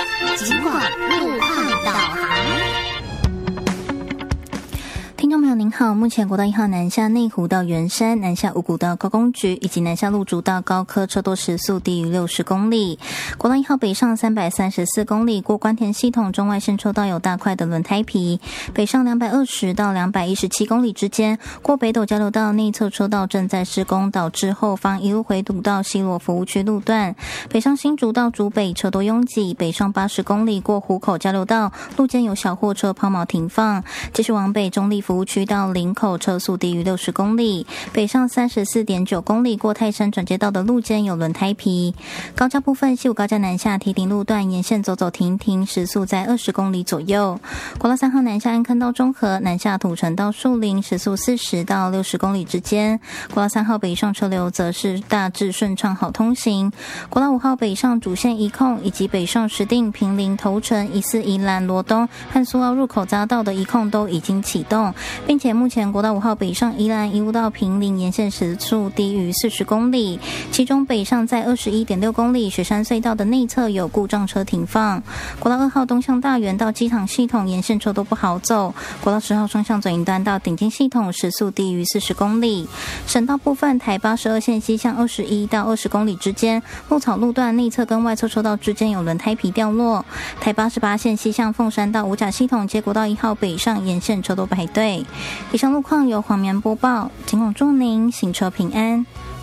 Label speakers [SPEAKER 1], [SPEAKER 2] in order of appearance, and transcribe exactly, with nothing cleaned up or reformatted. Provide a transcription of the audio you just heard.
[SPEAKER 1] 警广路况导航。
[SPEAKER 2] 听众朋友您好，目前国道一号南下内湖到圆山、南下五股到高工局以及南下鹿竹到高科车多时速低于六十公里。国道一号北上三百三十四公里，过关田系统中外线车道有大块的轮胎皮，北上两百二十到两百一十七公里之间，过北斗交流道内侧车道正在施工，导致后方一路回堵到西螺服务区路段。北上新竹到竹北车多拥挤，北上八十公里过湖口交流道，路肩有小货车抛锚停放。继续往北中立服务区到林口车速低于六十公里，北上 三十四点九公里过泰山转接道的路肩有轮胎皮。高架部分西武高架南下堤顶路段沿线走走停停，时速在二十公里左右。国道三号南下安坑到中和，南下土城到树林，时速四十到六十公里之间。国道三号北上车流则是大致顺畅好通行。国道五号北上主线一控以及北上石碇、坪林、头城、宜四、宜兰、罗东和苏澳入口匝道的一控都已经启动，并且目前国道五号北上宜兰一路到坪林沿线时速低于四十公里，其中北上在 二十一点六公里雪山隧道的内侧有故障车停放。国道二号东向大园到基塘系统沿线车都不好走，国道十号双向左营端到顶尖系统时速低于四十公里。省道部分，台八十二线西向二十一到二十公里之间，鹿草路段内侧跟外侧车道之间有轮胎皮掉落。台八十八线西向凤山到五甲系统接国道一号北上沿线车都排队。以上路况由黄棉播报，警广祝您行车平安。